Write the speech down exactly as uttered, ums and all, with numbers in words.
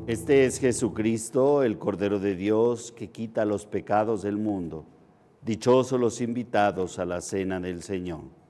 Este es Jesucristo, el Cordero de Dios, que quita los pecados del mundo. Dichosos los invitados a la cena del Señor.